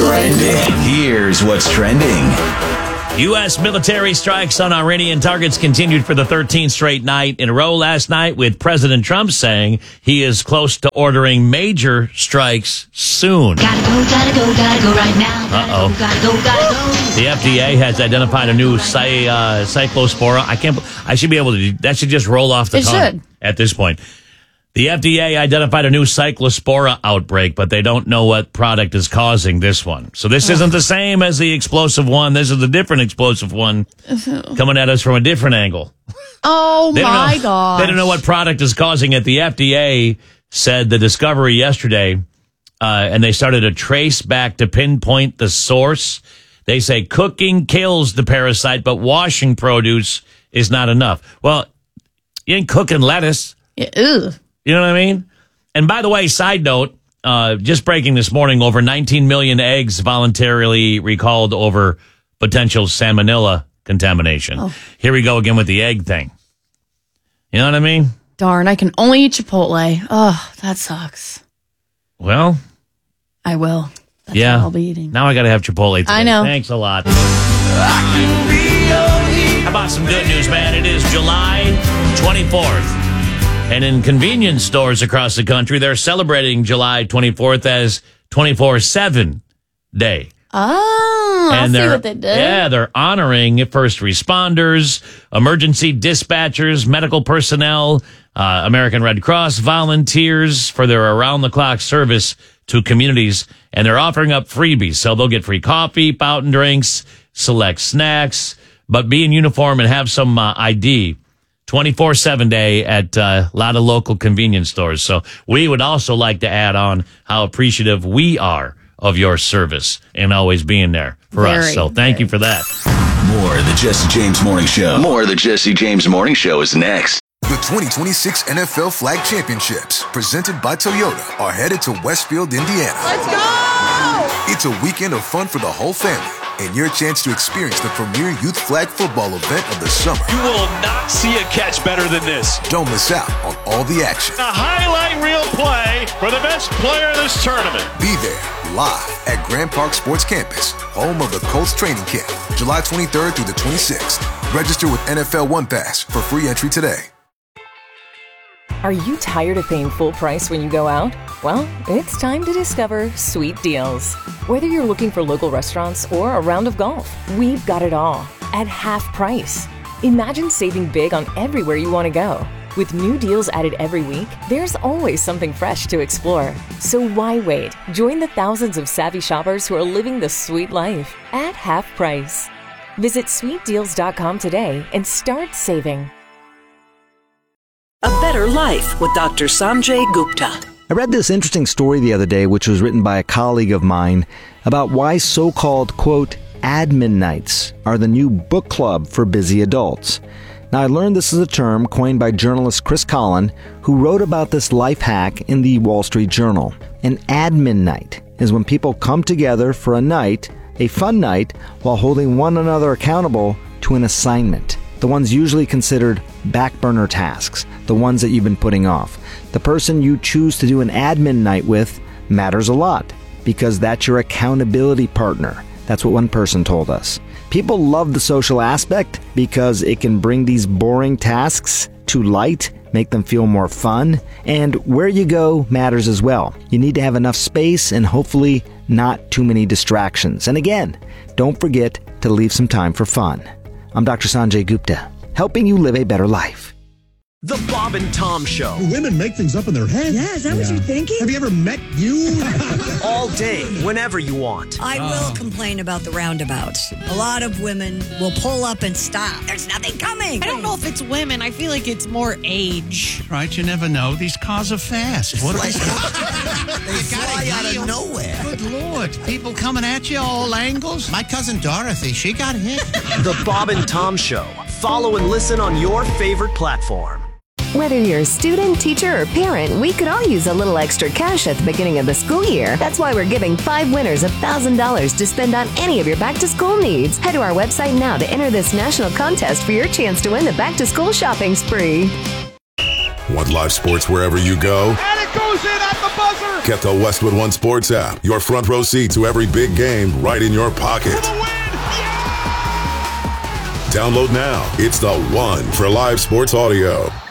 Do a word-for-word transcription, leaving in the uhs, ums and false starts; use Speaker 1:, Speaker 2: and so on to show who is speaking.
Speaker 1: Trending. Here's what's trending.
Speaker 2: U S military strikes on Iranian targets continued for the thirteenth straight night in a row last night, with President Trump saying he is close to ordering major strikes soon.
Speaker 3: Gotta go, gotta go, gotta go right now. Gotta
Speaker 2: Uh-oh.
Speaker 3: go, gotta go, gotta go.
Speaker 2: The F D A has identified a new cy, uh, cyclospora. I can't. I should be able to. That should just roll off the
Speaker 4: It
Speaker 2: tongue
Speaker 4: should.
Speaker 2: at this point. The F D A identified a new cyclospora outbreak, but they don't know what product is causing this one. So this isn't the same as the explosive one. This is a different explosive one coming at us from a different angle.
Speaker 4: Oh,
Speaker 2: They don't
Speaker 4: my
Speaker 2: know,
Speaker 4: God.
Speaker 2: They don't know what product is causing it. The F D A said the discovery yesterday, uh, and they started to trace back to pinpoint the source. They say cooking kills the parasite, but washing produce is not enough. Well, you ain't cooking lettuce.
Speaker 4: Yeah, ew.
Speaker 2: You know what I mean? And by the way, side note, uh, just breaking this morning, over nineteen million eggs voluntarily recalled over potential salmonella contamination.
Speaker 4: Oh.
Speaker 2: Here we go again with the egg thing. You know what I mean?
Speaker 4: Darn, I can only eat Chipotle. Oh, that sucks.
Speaker 2: Well,
Speaker 4: I will. That's
Speaker 2: yeah.
Speaker 4: what I'll be eating.
Speaker 2: Now I got to have Chipotle today.
Speaker 4: I know.
Speaker 2: Thanks a lot. How about some good news, man? It is July twenty-fourth. And in convenience stores across the country, they're celebrating July twenty-fourth as twenty-four seven Day.
Speaker 4: Oh, I
Speaker 2: and
Speaker 4: see
Speaker 2: they're,
Speaker 4: what they did.
Speaker 2: Yeah, they're honoring first responders, emergency dispatchers, medical personnel, uh, American Red Cross volunteers for their around-the-clock service to communities. And they're offering up freebies. So they'll get free coffee, fountain drinks, select snacks, but be in uniform and have some uh, I D. twenty-four seven day at uh, a lot of local convenience stores. So we would also like to add on how appreciative we are of your service and always being there for
Speaker 4: Very,
Speaker 2: us. So thank
Speaker 4: very.
Speaker 2: you for that.
Speaker 1: More of the Jesse James Morning Show. More of the Jesse James Morning Show is next.
Speaker 5: The twenty twenty-six N F L Flag Championships, presented by Toyota, are headed to Westfield, Indiana.
Speaker 4: Let's go!
Speaker 5: It's a weekend of fun for the whole family, and your chance to experience the premier youth flag football event of the summer.
Speaker 6: You will not see a catch better than this.
Speaker 5: Don't miss out on all the action.
Speaker 6: A highlight reel play for the best player of this tournament.
Speaker 5: Be there, live at Grand Park Sports Campus, home of the Colts training camp, July twenty-third through the twenty-sixth. Register with N F L One Pass for free entry today.
Speaker 7: Are you tired of paying full price when you go out? Well, it's time to discover Sweet Deals. Whether you're looking for local restaurants or a round of golf, we've got it all at half price. Imagine saving big on everywhere you want to go. With new deals added every week, there's always something fresh to explore. So why wait? Join the thousands of savvy shoppers who are living the sweet life at half price. Visit sweet deals dot com today and start saving.
Speaker 8: A Better Life with Doctor Sanjay Gupta.
Speaker 9: I read this interesting story the other day, which was written by a colleague of mine, about why so-called, quote, admin nights are the new book club for busy adults. Now, I learned this is a term coined by journalist Chris Collin, who wrote about this life hack in the Wall Street Journal. An admin night is when people come together for a night, a fun night, while holding one another accountable to an assignment. The ones usually considered back burner tasks, the ones that you've been putting off. The person you choose to do an admin night with matters a lot because that's your accountability partner. That's what one person told us. People love the social aspect because it can bring these boring tasks to light, make them feel more fun, and where you go matters as well. You need to have enough space and hopefully not too many distractions. And again, don't forget to leave some time for fun. I'm Doctor Sanjay Gupta, helping you live a better life.
Speaker 10: The Bob and Tom Show.
Speaker 11: Women make things up in their head.
Speaker 12: Yeah, is that yeah. what you're thinking?
Speaker 11: Have you ever met you?
Speaker 10: All day, whenever you want.
Speaker 12: I oh. will complain about the roundabouts. A lot of women will pull up and stop. There's nothing coming.
Speaker 13: I don't know if it's women. I feel like it's more age.
Speaker 11: Right, you never know. These cars are fast. What
Speaker 14: like, they fly out of nowhere.
Speaker 11: Good Lord. People coming at you all angles. My cousin Dorothy, she got hit.
Speaker 10: The Bob and Tom Show. Follow and listen on your favorite platform.
Speaker 15: Whether you're a student, teacher, or parent, we could all use a little extra cash at the beginning of the school year. That's why we're giving five winners one thousand dollars to spend on any of your back-to-school needs. Head to our website now to enter this national contest for your chance to win the back-to-school shopping spree.
Speaker 16: Want live sports wherever you go?
Speaker 17: And it goes in at the
Speaker 16: buzzer!
Speaker 17: Get the Westwood One Sports app. Your front row seat to every big game right in your pocket.
Speaker 16: For the win! Yeah!
Speaker 17: Download now. It's the one for live sports audio.